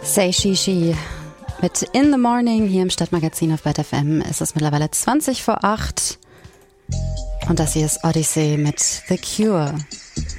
Say She She mit In the Morning hier im Stadtmagazin auf BET FM. Es ist mittlerweile 7:20 und das hier ist Odyssey mit The Cure.